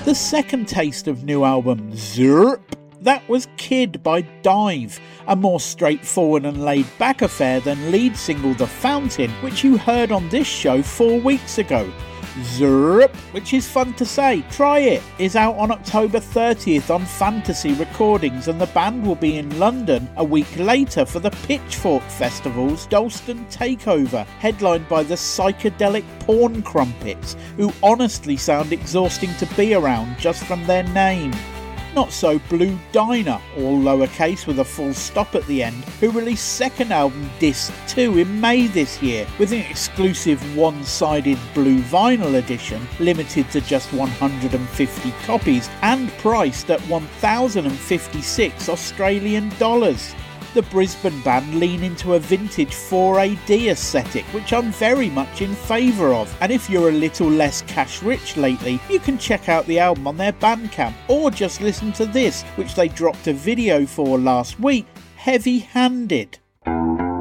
The second taste of new album Zerp, that was Kid by Dive, a more straightforward and laid-back affair than lead single The Fountain, which you heard on this show 4 weeks ago. Zerp, which is fun to say, try it, is out on October 30th on Fantasy Recordings, and the band will be in London a week later for the Pitchfork Festival's Dalston Takeover, headlined by the Psychedelic Porn Crumpets, who honestly sound exhausting to be around just from their name. Not so Blue Diner, all lowercase with a full stop at the end, who released second album Disc 2 in May this year, with an exclusive one-sided blue vinyl edition, limited to just 150 copies, and priced at 1,056 Australian dollars. The Brisbane band lean into a vintage 4AD aesthetic, which I'm very much in favour of, and if you're a little less cash rich lately, you can check out the album on their Bandcamp, or just listen to this, which they dropped a video for last week, Heavy Handed.